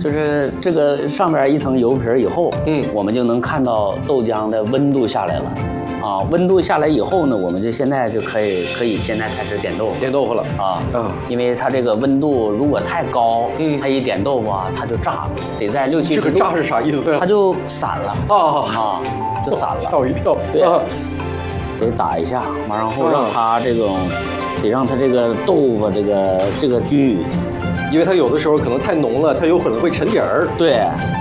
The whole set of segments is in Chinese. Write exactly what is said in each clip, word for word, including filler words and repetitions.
就是这个上边一层油皮以后， 嗯， 我们就能看到豆浆的温度下来了。啊，温度下来以后呢，我们就现在就可以可以现在开始点豆腐。 点豆腐了啊啊！ 因为它这个温度如果太高， 嗯， 它一点豆腐啊，它就炸了，得在六七十度。 这个炸是啥意思呀？ 它就散了啊啊，就散了。 吓我一跳。 对，得打一下，完然后让它这种，得让它这个豆腐这个这个均匀。 因为它有的时候可能太浓了，它有可能会沉底儿。 对。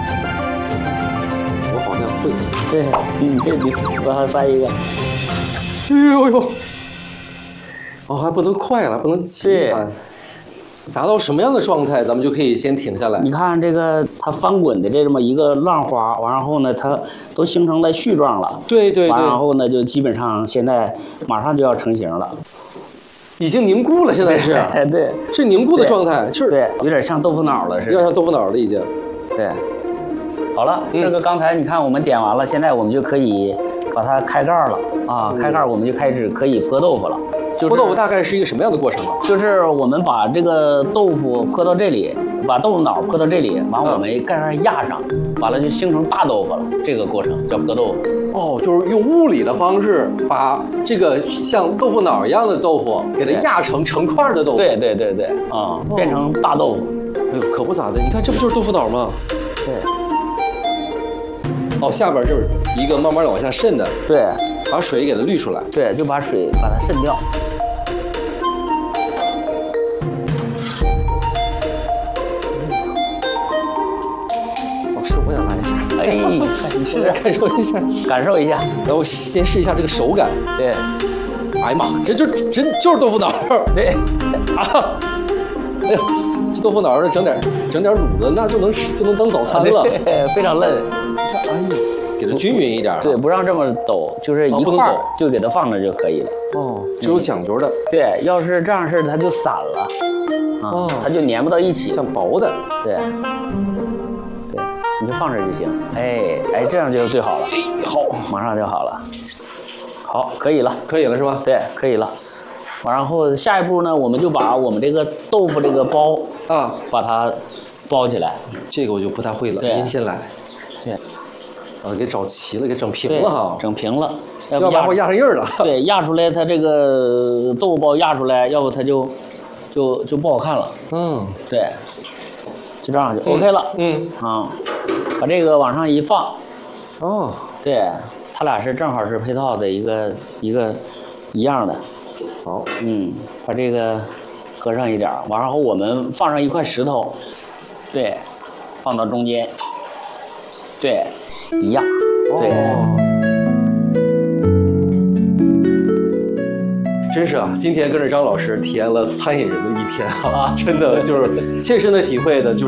我好像会。 对，嗯，对，你我还翻一个。 哎呦呦！哦，还不能快了，不能急啊。达到什么样的状态，咱们就可以先停下来。 你看这个它翻滚的这么一个浪花，完然后呢，它都形成了絮状了。 对对对。 完然后呢，就基本上现在马上就要成型了。 已经凝固了，现在是。 哎，对， 是凝固的状态，是。 对，有点像豆腐脑了似的。 有点像豆腐脑了，已经。 对。好了，这个刚才你看我们点完了，现在我们就可以把它开盖了啊，开盖我们就开始可以泼豆腐了。就是、 泼豆腐大概是一个什么样的过程啊？ 就是我们把这个豆腐泼到这里，把豆腐脑泼到这里，完我们盖盖压上，完了就形成大豆腐了。这个过程叫泼豆腐。 哦，就是用物理的方式把这个像豆腐脑一样的豆腐给它压成成块的豆腐。 对对对对，啊、嗯，变成大豆腐。 哎呦，可不咋的，你看这不就是豆腐脑吗？ 对。 哦，下边就是一个慢慢的往下渗的。 对。 把水给它滤出来。 对，就把水把它渗掉。 老师，我想来一下。 哎，你试感受一下， 感受一下。 然后先试一下这个手感。 对。 哎呀妈，这就真就是豆腐脑。 对。 啊。哎呀，这豆腐脑儿整点整点卤子，那就能就能当早餐了。 对，非常嫩。 哎呀。给它均匀一点， 对，不让这么抖，就是一块儿就给它放着就可以了。 哦，这有讲究的。 对，要是这样式它就散了，啊，它就粘不到一起， 像薄的。 对，对，你就放这就行。哎哎，这样就最好了。好，马上就好了。好，可以了， 可以了是吧？ 对，可以了。然后下一步呢，我们就把我们这个豆腐这个包啊，把它包起来。 这个我就不太会了，您先来。 对。 啊，给找齐了，给整平了哈， 整平了， 要不然会压上印儿了。 对，压出来它这个豆腐包压出来，要不它就就就不好看了。嗯，对，就这样就 OK 了。嗯啊，把这个往上一放。哦，对，它俩是正好是配套的一个一个一样的。好，嗯，把这个搁上一点，完后我们放上一块石头，对，放到中间，对。一样，对、哦， 真是啊！今天跟着张老师体验了餐饮人的一天啊，真的就是切身的体会的，就是。